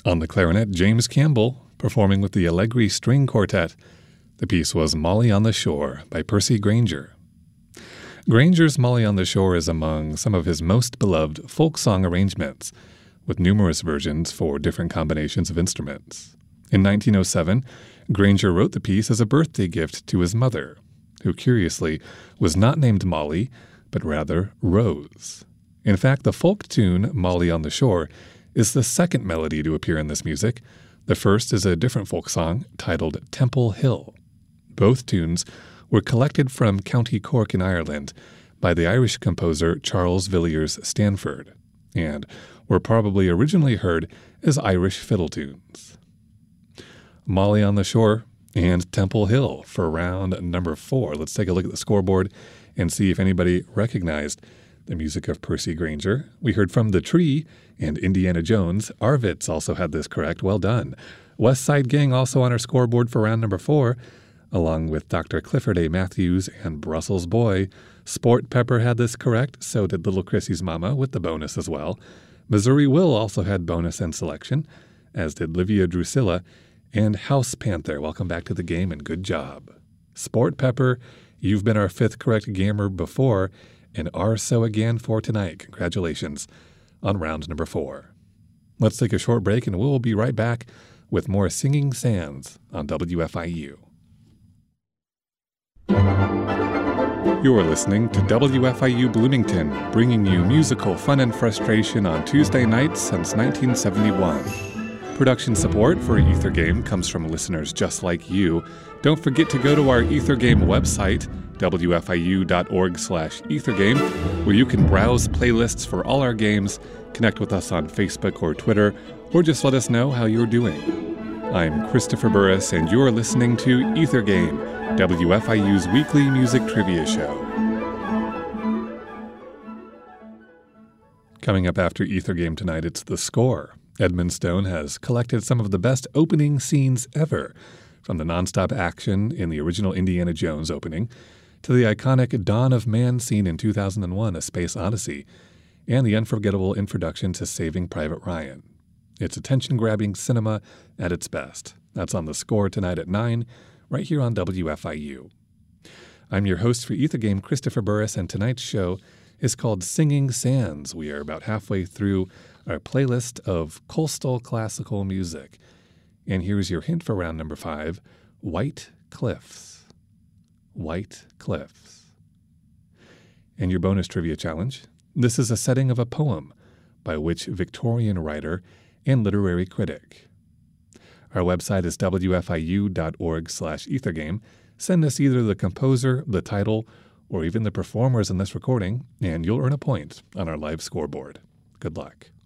On the clarinet, James Campbell, performing with the Allegri String Quartet. The piece was Molly on the Shore by Percy Grainger. Grainger's Molly on the Shore is among some of his most beloved folk song arrangements, with numerous versions for different combinations of instruments. In 1907, Grainger wrote the piece as a birthday gift to his mother, who curiously was not named Molly, but rather Rose. In fact, the folk tune Molly on the Shore is the second melody to appear in this music. The first is a different folk song titled Temple Hill. Both tunes were collected from County Cork in Ireland by the Irish composer Charles Villiers Stanford, and were probably originally heard as Irish fiddle tunes. Molly on the Shore and Temple Hill for round number 4. Let's take a look at the scoreboard and see if anybody recognized the music of Percy Grainger. We heard from The Tree and Indiana Jones. Arvitz also had this correct. Well done. West Side Gang also on our scoreboard for round number 4, along with Dr. Clifford A. Matthews and Brussels Boy. Sport Pepper had this correct. So did Little Chrissy's Mama with the bonus as well. Missouri Will also had bonus and selection, as did Livia Drusilla and House Panther. Welcome back to the game and good job. Sport Pepper, you've been our 5th correct gamer before and are so again for tonight. Congratulations on round number 4. Let's take a short break and we'll be right back with more Singing Sands on WFIU. You're listening to WFIU Bloomington, bringing you musical fun and frustration on Tuesday nights since 1971. Production support for Ether Game comes from listeners just like you. Don't forget to go to our Ether Game website, wfiu.org/ethergame, where you can browse playlists for all our games, connect with us on Facebook or Twitter, or just let us know how you're doing. I'm Christopher Burris, and you're listening to Ether Game, WFIU's weekly music trivia show. Coming up after Ether Game tonight, it's The Score. Edmund Stone has collected some of the best opening scenes ever, from the nonstop action in the original Indiana Jones opening to the iconic Dawn of Man scene in 2001, A Space Odyssey, and the unforgettable introduction to Saving Private Ryan. It's attention-grabbing cinema at its best. That's on The Score tonight at 9, right here on WFIU. I'm your host for Ether Game, Christopher Burris, and tonight's show is called Singing Sands. We are about halfway through our playlist of coastal classical music. And here's your hint for round number 5, White Cliffs. White Cliffs. And your bonus trivia challenge, this is a setting of a poem by which Victorian writer and literary critic. Our website is wfiu.org/ethergame. Send us either the composer, the title, or even the performers in this recording, and you'll earn a point on our live scoreboard. Good luck.